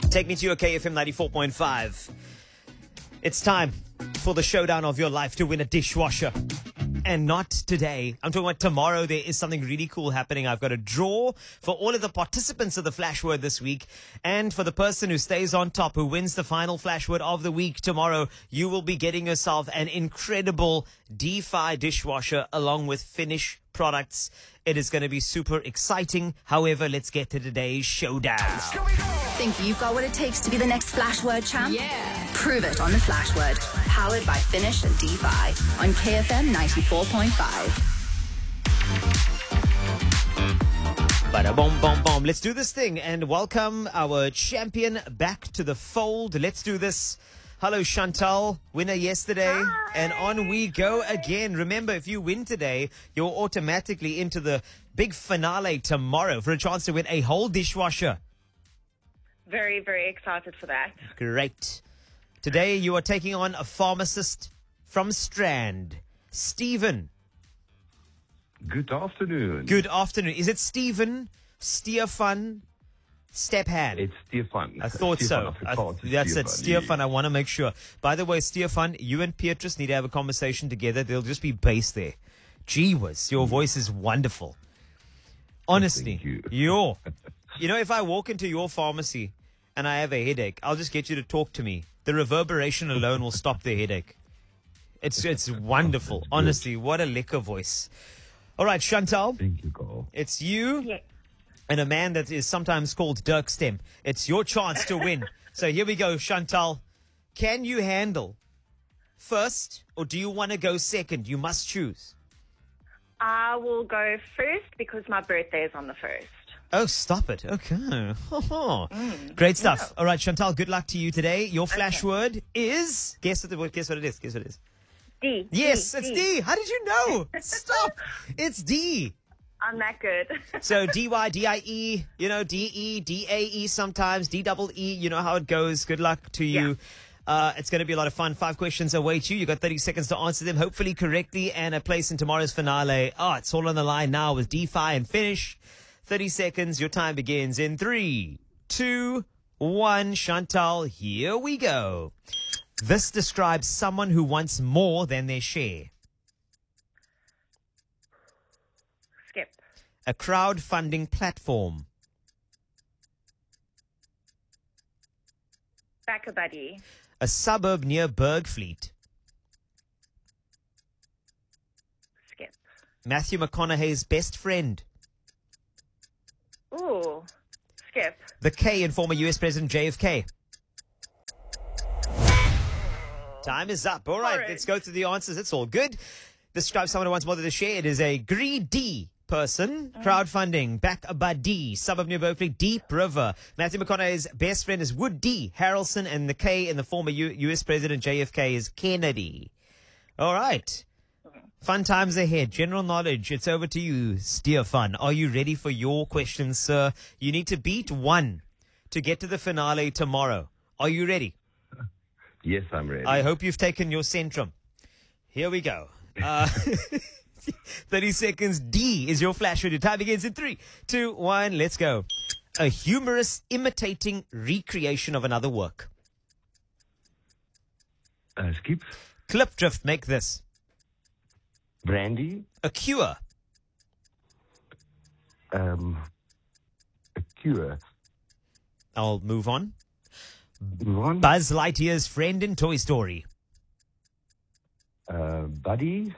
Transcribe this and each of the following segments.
Take me to your KFM 94.5. It's time for the showdown of your life to win a dishwasher. And not today. I'm talking about tomorrow. There is something really cool happening. I've got a draw for all of the participants of the Flash Word this week. And for the person who stays on top, who wins the final Flash Word of the week tomorrow, you will be getting yourself an incredible DeFi dishwasher along with Finish products. It is going to be super exciting. However, let's get to today's showdown. Think you've got what it takes to be the next Flash Word champ? Yeah. Prove it on the Flash Word. Powered by Finish and DeFi on KFM 94.5. Bada boom, boom, boom. Let's do this thing and welcome our champion back to the fold. Let's do this. Hello, Chantal, winner yesterday. Hi. And on we go again. Remember, if you win today, you're automatically into the big finale tomorrow for a chance to win a whole dishwasher. Very, very excited for that. Great. Today you are taking on a pharmacist from Strand, Stephen. Good afternoon. Good afternoon. Is it Stephen, Stefan, Stephan? It's Stefan. I thought so. That's it, Stefan. I want to make sure. By the way, Stefan, you and Beatrice need to have a conversation together. There'll just be bass there. Gee whiz, your voice is wonderful. Honestly, Thank you. You know, if I walk into your pharmacy and I have a headache, I'll just get you to talk to me. The reverberation alone will stop the headache. It's wonderful. Honestly, what a lekker voice. All right, Chantal. Thank you, Carl. It's you Yeah. and a man that is sometimes called Dirk Stem. It's your chance to win. So here we go, Chantal. Can you handle first or do you want to go second? You must choose. I will go first because my birthday is on the 1st. Oh, stop it. Okay. Great stuff. All right, Chantal, good luck to you today. Your flash word is... Guess what it is. Guess what it is. D. Yes, it's D. How did you know? Stop. It's D. I'm that good. So D-Y, D-I-E, D-E, D-A-E sometimes, D-double-E, you know how it goes. Good luck to you. It's going to be a lot of fun. 5 questions await you. You got 30 seconds to answer them, hopefully correctly, and a place in tomorrow's finale. Oh, it's all on the line now with DeFi and Finish. 30 seconds. Your time begins in 3, 2, 1. Chantal, here we go. This describes someone who wants more than their share. Skip. A crowdfunding platform. Back a buddy. A suburb near Bergfleet. Skip. Matthew McConaughey's best friend. Ooh. Skip. The K in former US President JFK. Time is up. All right, Alright. let's go through the answers. It's all good. Describe someone who wants more than a share. It is a greedy person. Crowdfunding. Back a buddy. Suburb near Berkeley. Deep River. Matthew McConaughey's best friend is Woody Harrelson. And the K in the former US President JFK is Kennedy. All right. Fun times ahead. General knowledge. It's over to you, Stefan. Are you ready for your questions, sir? You need to beat 1 to get to the finale tomorrow. Are you ready? Yes, I'm ready. I hope you've taken your Centrum. Here we go. 30 seconds. D is your flash word. Your time begins in 3, 2, 1. Let's go. A humorous imitating recreation of another work. Skip. Clipdrift, make this. Brandy. A cure. A cure. I'll move on. Move on. Buzz Lightyear's friend in Toy Story. Buddy.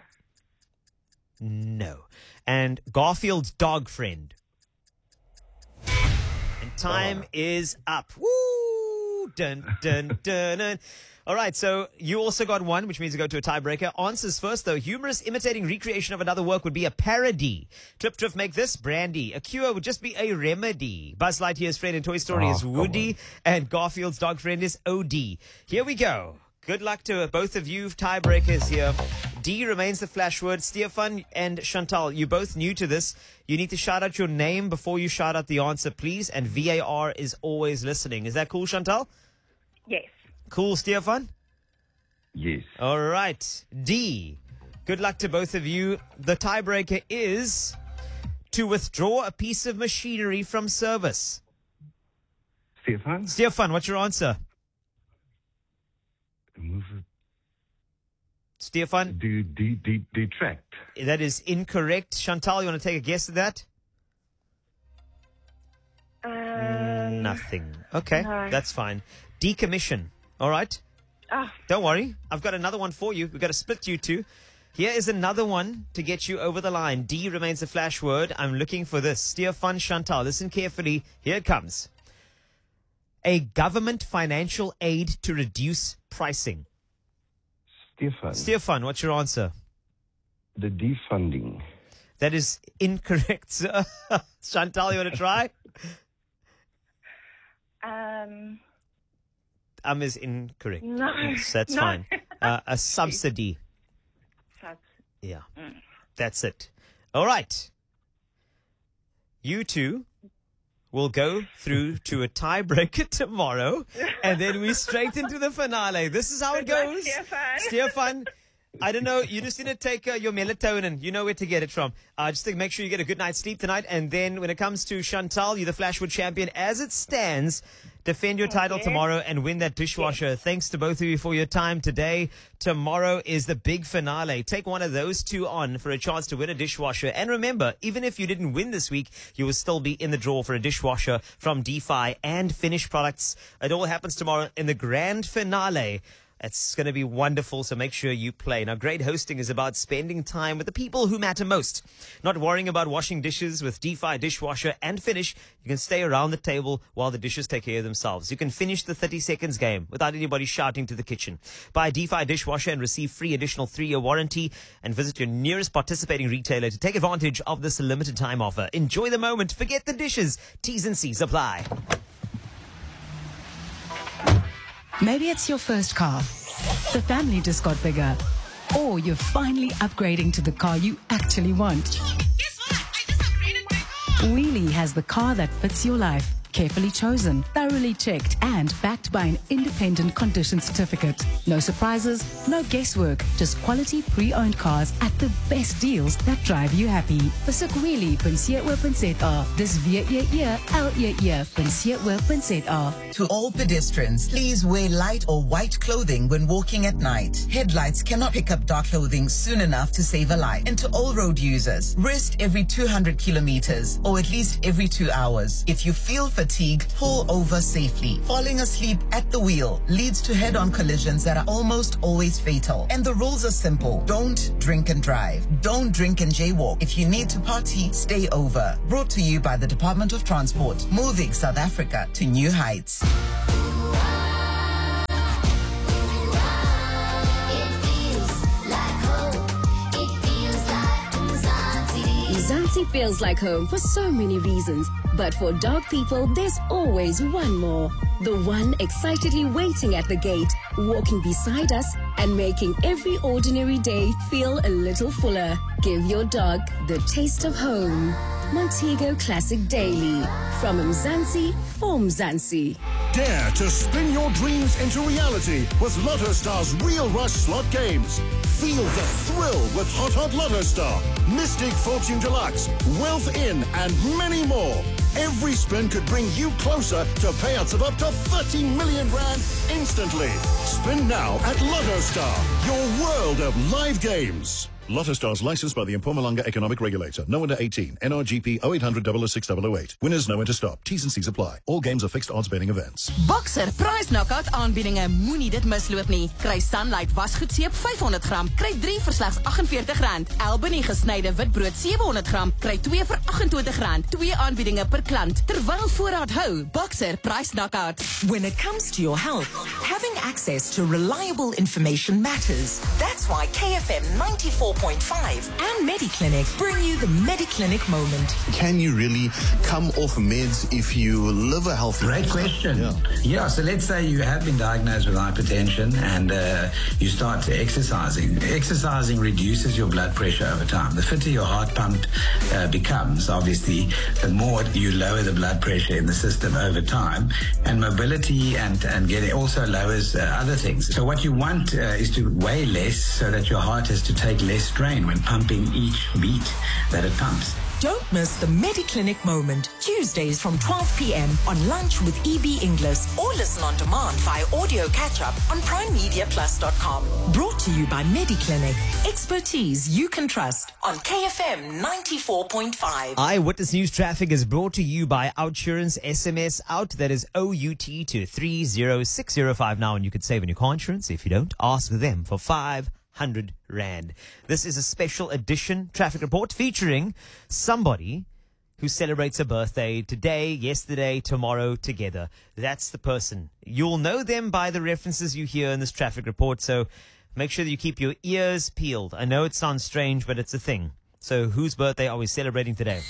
No. And Garfield's dog friend. And time is up. Woo! Dun, dun, dun, dun. All right, so you also got 1, which means you go to a tiebreaker. Answers first, though. Humorous imitating recreation of another work would be a parody. Clipdrift, make this. Brandy. A cure would just be a remedy. Buzz Lightyear's friend in Toy Story is Woody, and Garfield's dog friend is OD. Here we go. Good luck to both of you tiebreakers here. D remains the flash word. Stefan and Chantal, you're both new to this. You need to shout out your name before you shout out the answer, please. And VAR is always listening. Is that cool, Chantal? Yes. Cool, Stefan? Yes. All right. D. Good luck to both of you. The tiebreaker is to withdraw a piece of machinery from service. Stefan? Stefan, what's your answer? Move it. Stefan, Detract. that is incorrect. Chantal, you want to take a guess at that? Nothing. Okay, no. that's fine. Decommission. All right. Oh, Don't worry. I've got another one for you. We've got to split you two. Here is another one to get you over the line. D remains the flash word. I'm looking for this. Stefan, Chantal, listen carefully. Here it comes. A government financial aid to reduce pricing. Stefan. Stefan, what's your answer? The defunding. That is incorrect, sir. Chantal, you want to try? Is incorrect. No. That's No. fine. A subsidy. Subs- Yeah. That's it. All right. You two will go through to a tiebreaker tomorrow, and then we straight into the finale. This is how it Good luck, goes. Stefan. Stefan, I don't know. You just need to take your melatonin. You know where to get it from. Just to make sure you get a good night's sleep tonight. And then when it comes to Chantal, you're the Flashwood champion. As it stands, defend your title Okay. tomorrow and win that dishwasher. Thanks to both of you for your time today. Tomorrow is the big finale. Take one of those two on for a chance to win a dishwasher. And remember, even if you didn't win this week, you will still be in the draw for a dishwasher from DeFi and Finish Products. It all happens tomorrow in the grand finale. It's going to be wonderful, so make sure you play. Now, great hosting is about spending time with the people who matter most. Not worrying about washing dishes with DeFi Dishwasher and Finish. You can stay around the table while the dishes take care of themselves. You can finish the 30 seconds game without anybody shouting to the kitchen. Buy DeFi Dishwasher and receive free additional 3-year warranty, and visit your nearest participating retailer to take advantage of this limited time offer. Enjoy the moment. Forget the dishes. T's and C's apply. Maybe it's your first car. The family just got bigger. Or you're finally upgrading to the car you actually want. Guess what? I just upgraded my car. Wheelie has the car that fits your life. Carefully chosen, thoroughly checked, and backed by an independent condition certificate. No surprises, no guesswork, just quality pre-owned cars at the best deals that drive you happy. Besoek wheelie.co.za. Dis www.lee.co.za. To all pedestrians, please wear light or white clothing when walking at night. Headlights cannot pick up dark clothing soon enough to save a life. And to all road users, rest every 200 kilometers or at least every 2 hours. If you feel fatigue, pull over safely. Falling asleep at the wheel leads to head-on collisions that are almost always fatal. And the rules are simple. Don't drink and drive. Don't drink and jaywalk. If you need to party, stay over. Brought to you by the Department of Transport. Moving South Africa to new heights. Mzansi feels like home for so many reasons, but for dog people, there's always one more. The one excitedly waiting at the gate, walking beside us, and making every ordinary day feel a little fuller. Give your dog the taste of home. Montego Classic Daily. From Mzansi for Mzansi. Dare to spin your dreams into reality with Lotto Star's Real Rush slot games. Feel the thrill with Hot Hot Lotto Star, Mystic Fortune Deluxe, Wealth In, and many more. Every spin could bring you closer to payouts of up to 30 million rand instantly. Spin now at Lotto Star, your world of live games. Lotto Stars licensed by the Mpumalanga Economic Regulator. No under 18. NRGP 0800 006 008. Winners know when to stop. T's and C's apply. All games are fixed odds betting events. Boxer Price Knockout aanbiedinge moenie dit misloop nie. Kry Sunlight wasgoedseep 500 gram, kry 3 vir slegs R48. Albany gesnyde witbrood 700 gram, kry 2 vir R28. 2 aanbiedinge per klant. Terwyl voorraad hou. Boxer Price Knockout. When it comes to your health, having access to reliable information matters. That's why KFM 94.5 and MediClinic bring you the MediClinic moment. Can you really come off meds if you live a healthy Great lifestyle? question. Yeah, so let's say you have been diagnosed with hypertension and you start exercising. Exercising reduces your blood pressure over time. The fitter your heart pump becomes, obviously, the more you lower the blood pressure in the system over time. And mobility and getting also lowers other things. So what you want is to weigh less so that your heart has to take less strain when pumping each beat that it pumps. Don't miss the MediClinic Moment, Tuesdays from 12 p.m. on Lunch with EB English, or listen on demand via audio catch-up on primemediaplus.com. Brought to you by MediClinic. Expertise you can trust on KFM 94.5. Eyewitness News Traffic is brought to you by Outsurance. SMS out, that is OUT to 30605 now, and you could save on your car insurance. If you don't, ask them for 500 Rand. This is a special edition traffic report featuring somebody who celebrates a birthday today, yesterday, tomorrow, together. That's the person. You'll know them by the references you hear in this traffic report, so make sure that you keep your ears peeled. I know it sounds strange, but it's a thing. So whose birthday are we celebrating today?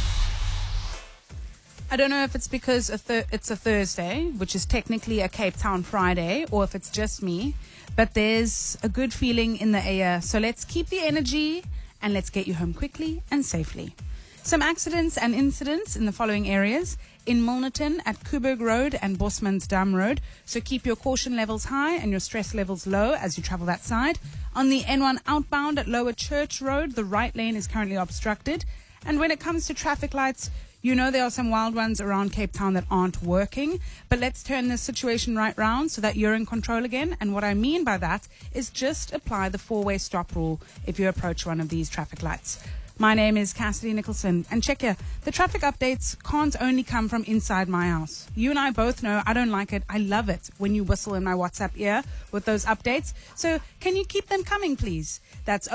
I don't know if it's because it's a Thursday, which is technically a Cape Town Friday, or if it's just me, but there's a good feeling in the air. So let's keep the energy and let's get you home quickly and safely. Some accidents and incidents in the following areas. In Milnerton at Coburg Road and Bosmansdam Road. So keep your caution levels high and your stress levels low as you travel that side. On the N1 outbound at Lower Church Road, the right lane is currently obstructed. And when it comes to traffic lights, you know there are some wild ones around Cape Town that aren't working, but let's turn this situation right round so that you're in control again. And what I mean by that is just apply the four-way stop rule if you approach one of these traffic lights. My name is Cassidy Nicholson, and check here, the traffic updates can't only come from inside my house. You and I both know I don't like it. I love it when you whistle in my WhatsApp ear with those updates. So can you keep them coming, please? That's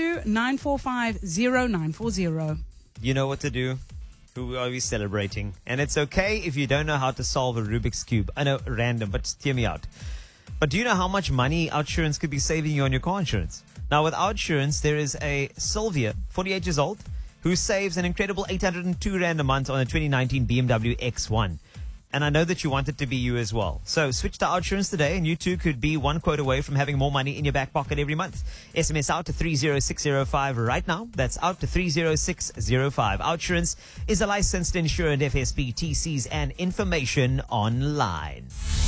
082-945-0940. You know what to do. Who are we celebrating? And it's okay if you don't know how to solve a Rubik's Cube. I know, random, but just hear me out. But do you know how much money Outsurance could be saving you on your car insurance? Now, with Outsurance, there is a Sylvia, 48 years old, who saves an incredible 802 Rand a month on a 2019 BMW X1. And I know that you want it to be you as well. So switch to Outsurance today, and you too could be one quote away from having more money in your back pocket every month. SMS out to 30605 right now. That's out to 30605. Outsurance is a licensed insured FSP, TCs and information online.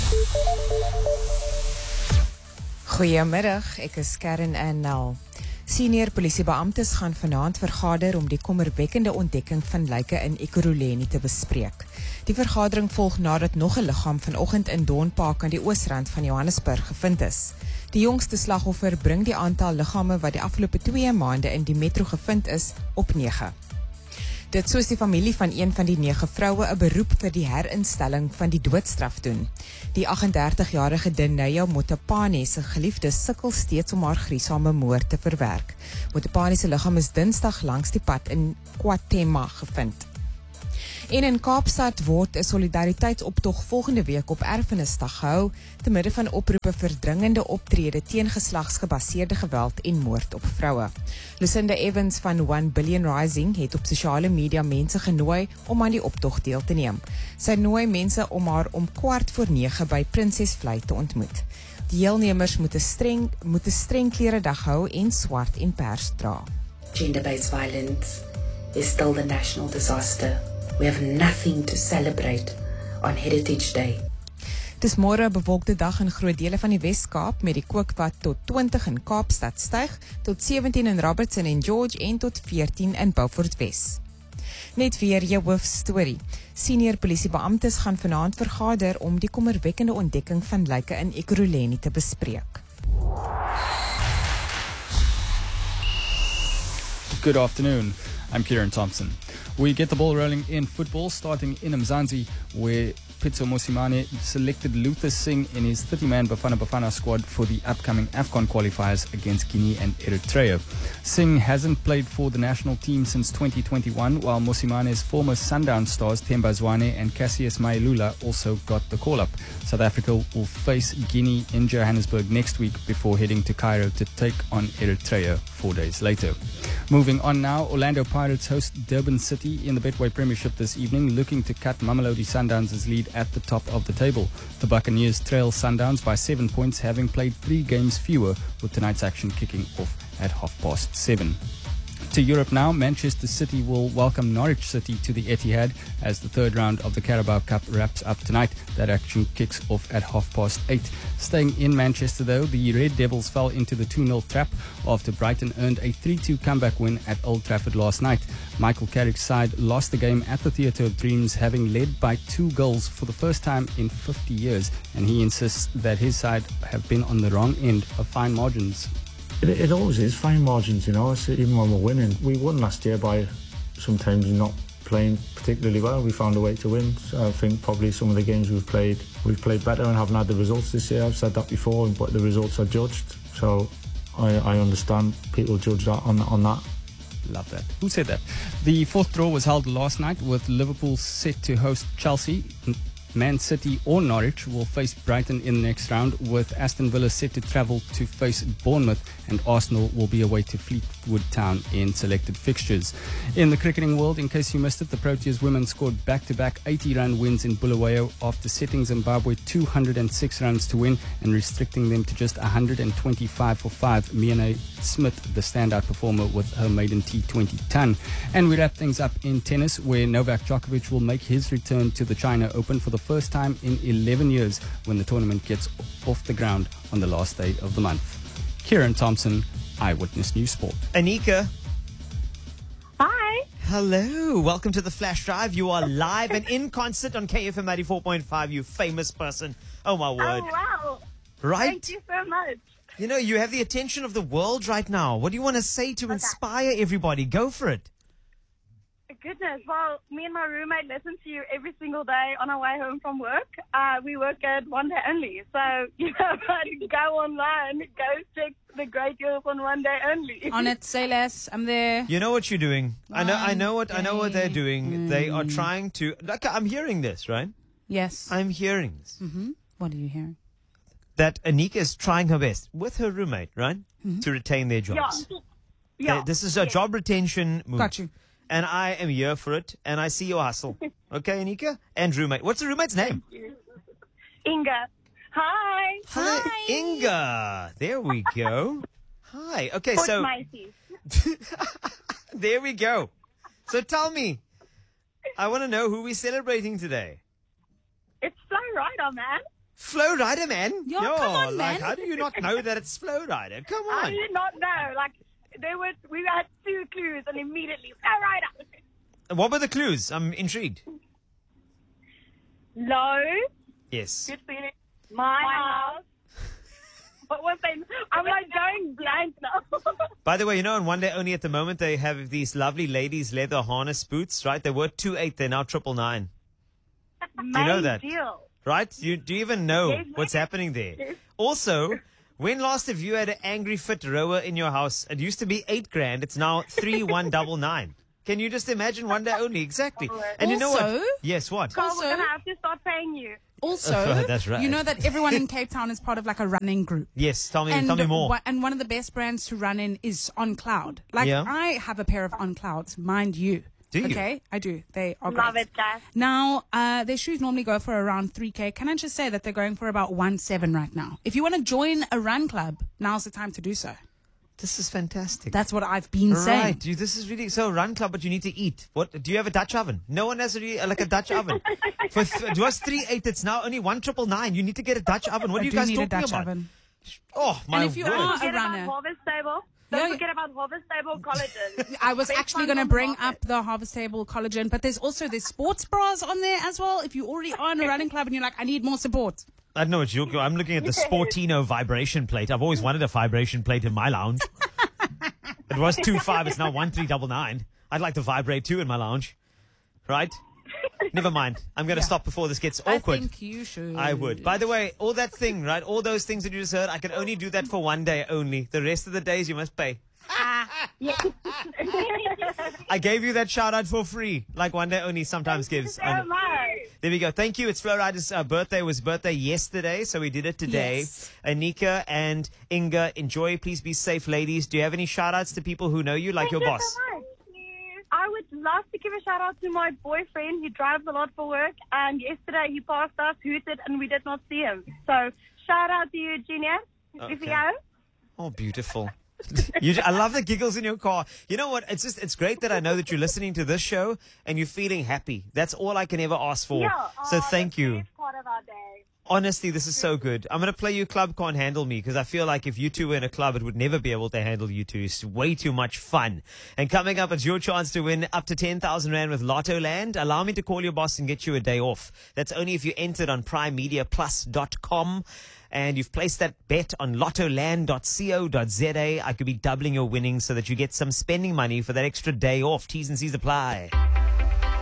Goeiemiddag, ek is Karen Annel. Senior polisiebeamptes gaan vanaand vergader om die kommerwekkende ontdekking van lyke in Ekurhuleni te bespreek. Die vergadering volg nadat nog 'n liggaam vanoggend in Dawn Park aan die oosrand van Johannesburg gevind is. Die jongste slagoffer bring die aantal liggame wat die afgelope 2 maande in die metro gevind is op 9. Dit soos die familie van een van die 9 vroue 'n beroep vir die herinstelling van die doodstraf doen. Die 38-jarige Denaya Motapane se geliefde sukkel steeds om haar gruisame moord te verwerk. Motapane se liggaam is Dinsdag langs die pad in KwaThema gevind. En in Kaapstad word 'n solidariteitsoptog volgende week op Erfenisdag gehou, te midde van oproepe vir dringende optrede teen geslagsgebaseerde geweld en moord op vroue. Lucinda Evans van 1 Billion Rising het op sosiale media mense genooi om aan die optog deel te neem. Sy nooi mense om haar om 8:45 by Prinsesvlei te ontmoet. Die deelnemers moet 'n streng kleredag hou en swart en pers dra. Gender-based violence is still the national disaster. We have nothing to celebrate on Heritage Day. Dis môre 'n bewolkte dag in groot dele van die Wes-Kaap met die kook wat tot 20 in Kaapstad styg, tot 17 in Robertson en George en tot 14 in Beaufort Wes. Net weer jou hoofstorie. Senior polisiebeamptes gaan vanaand vergader om die kommerwekkende ontdekking van lyke in Ekurhuleni te bespreek. Good afternoon. I'm Kieran Thompson. We get the ball rolling in football, starting in Mzansi, where Pitso Mosimane selected Luther Singh in his 30-man Bafana Bafana squad for the upcoming AFCON qualifiers against Guinea and Eritrea. Singh hasn't played for the national team since 2021, while Mosimane's former Sundown stars Themba Zwane and Cassius Mayelula also got the call-up. South Africa will face Guinea in Johannesburg next week before heading to Cairo to take on Eritrea 4 days later. Moving on now, Orlando Pirates host Durban City in the Betway Premiership this evening, looking to cut Mamelodi Sundowns' lead at the top of the table. The Buccaneers trail Sundowns by 7 points, having played 3 games fewer, with tonight's action kicking off at 7:30. To Europe now, Manchester City will welcome Norwich City to the Etihad as the third round of the Carabao Cup wraps up tonight. That action kicks off at 8:30. Staying in Manchester though, the Red Devils fell into the 2-0 trap after Brighton earned a 3-2 comeback win at Old Trafford last night. Michael Carrick's side lost the game at the Theatre of Dreams, having led by 2 goals for the first time in 50 years, and he insists that his side have been on the wrong end of fine margins. It always is fine margins, you know. It's, even when we're winning, we won last year by sometimes not playing particularly well. We found a way to win. So I think probably some of the games we've played better and haven't had the results this year. I've said that before, but the results are judged. So I understand people judge that on that. Love that. Who said that? The fourth draw was held last night with Liverpool set to host Chelsea. Man City or Norwich will face Brighton in the next round, with Aston Villa set to travel to face Bournemouth, and Arsenal will be away to Fleetwood Town in selected fixtures. In the cricketing world, in case you missed it, the Proteas women scored back-to-back 80-run wins in Bulawayo after setting Zimbabwe 206 runs to win and restricting them to just 125 for 5. Miane Smith, the standout performer with her maiden T20 ton. And we wrap things up in tennis, where Novak Djokovic will make his return to the China Open for the first time in 11 years when the tournament gets off the ground on the last day of the month. Kieran Thompson, Eyewitness News Sport. Anika. Hi. Hello. Welcome to the Flash Drive. You are live and in concert on KFM 94.5, you famous person. Oh, my word. Oh, wow. Right? Thank you so much. You know, you have the attention of the world right now. What do you want to say to inspire everybody? Go for it. Goodness. Well, me and my roommate listen to you every single day on our way home from work. We work at One Day Only. So, you know, go online, go check the great girls on One Day Only. On it, say less. I'm there. You know what you're doing. I know what they're doing. They are trying to, like, I'm hearing this, right? Yes. I'm hearing this. Mm-hmm. What are you hearing? That Anika is trying her best with her roommate, right? Mm-hmm. To retain their jobs. Yeah. This is a job retention move. Got you. And I am here for it, and I see your hustle. Okay, Anika? And roommate. What's the roommate's name? Inga. Hi. Hi, Inga. There we go. Hi. Okay, so there we go. So tell me, I want to know who we're celebrating today. It's Flo Rida, man. Flo Rida, man? Yo, come on, man. How do you not know that it's Flo Rida? Come on. I did not know. Like, we had 2 clues and immediately Flo Rida. What were the clues? I'm intrigued. Low. Yes. Good feeling. My house. What was they? I'm like going blank now. By the way, you know, on One Day Only at the moment, they have these lovely ladies' leather harness boots, right? They were 2.8, they're now 999. Do you know that? Deal. Right? Do you even know Yes, what's happening there? Yes. Also, when last have you had an angry fit rower in your house? It used to be 8 grand. It's now 3,199. Can you just imagine One Day Only? Exactly. And you know what? Yes, what? Carl, we're going to have to start paying you. Also, that's right. You know that everyone in Cape Town is part of like a running group. Yes, tell me more. And one of the best brands to run in is On Cloud. Like, Yeah. I have a pair of On Clouds, mind you. Do you? Okay, I do. They are Love great. it, guys. Now, their shoes normally go for around 3K. Can I just say that they're going for about 1.7 right now? If you want to join a run club, now's the time to do so. This is fantastic. That's what I've been saying. Right, dude, this is really so run club, but you need to eat. What do you have a Dutch oven? No one has like a Dutch oven. It was 3.8. It's now only 1,999. You need to get a Dutch oven. What are you guys need talking a Dutch about? oven. Oh my And if you word! are Don't a forget runner. about Harvest Table. Don't forget about Harvest Table collagen. I was Best actually ones going to on the bring market. up the Harvest Table collagen, but there's also the sports bras on there as well. If you already are in a running club and you're like, I need more support. I don't know what you're. I'm looking at the Sportino vibration plate. I've always wanted a vibration plate in my lounge. It was 2.5. It's now 1,399. I'd like to vibrate too in my lounge. Right? Never mind. I'm going to stop before this gets awkward. I think you should. I would. By the way, all that thing, right? All those things that you just heard, I can only do that for one day only. The rest of the days you must pay. I gave you that shout out for free, like One Day Only sometimes gives. So much. There we go. Thank you. It's Flo Rida's birthday. It was birthday yesterday, so we did it today. Yes. Anika and Inga, enjoy. Please be safe, ladies. Do you have any shout outs to people who know you, like your boss? So much. I would love to give a shout out to my boyfriend. He drives a lot for work, and yesterday he passed us, hooted, and we did not see him. So shout out to you, Junior. Okay. If you go. Oh, beautiful. I love the giggles in your car. You know what? It's great that I know that you're listening to this show and you're feeling happy. That's all I can ever ask for. Yeah, so thank you. It's part of our day. Honestly, this is so good. I'm going to play you Club Can't Handle Me because I feel like if you two were in a club, it would never be able to handle you two. It's way too much fun. And coming up, it's your chance to win up to 10,000 Rand with Lotto Land. Allow me to call your boss and get you a day off. That's only if you entered on primemediaplus.com. And you've placed that bet on lottoland.co.za. I could be doubling your winnings so that you get some spending money for that extra day off. T's and C's apply.